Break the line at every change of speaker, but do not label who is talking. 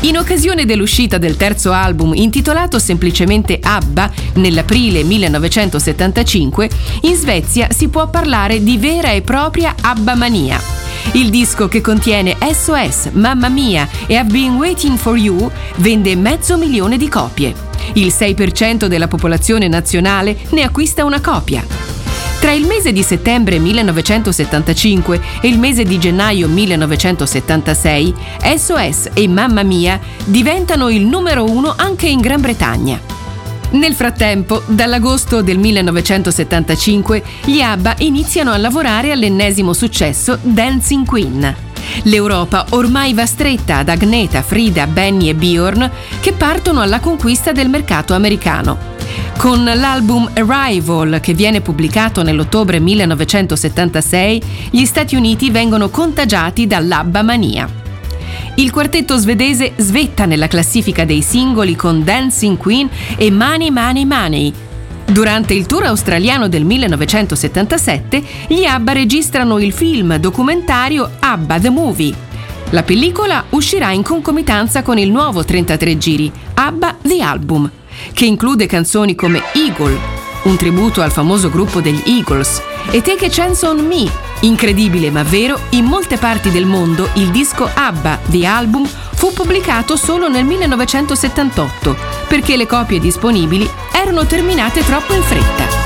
In occasione dell'uscita del terzo album, intitolato semplicemente ABBA, nell'aprile 1975, in Svezia si può parlare di vera e propria ABBA-mania. Il disco, che contiene SOS, Mamma Mia e I've Been Waiting for You, vende 500.000 di copie. Il 6% della popolazione nazionale ne acquista una copia. Tra il mese di settembre 1975 e il mese di gennaio 1976, SOS e Mamma Mia diventano il numero 1 anche in Gran Bretagna. Nel frattempo, dall'agosto del 1975, gli ABBA iniziano a lavorare all'ennesimo successo Dancing Queen. L'Europa ormai va stretta ad Agnetha, Frida, Benny e Björn, che partono alla conquista del mercato americano. Con l'album Arrival, che viene pubblicato nell'ottobre 1976, gli Stati Uniti vengono contagiati dall'ABBA mania. Il quartetto svedese svetta nella classifica dei singoli con Dancing Queen e Money Money Money. Durante il tour australiano del 1977, gli ABBA registrano il film documentario ABBA The Movie. La pellicola uscirà in concomitanza con il nuovo 33 giri, ABBA The Album, che include canzoni come Eagle, un tributo al famoso gruppo degli Eagles, e Take a Chance on Me. Incredibile ma vero, in molte parti del mondo il disco ABBA The Album fu pubblicato solo nel 1978, perché le copie disponibili erano terminate troppo in fretta.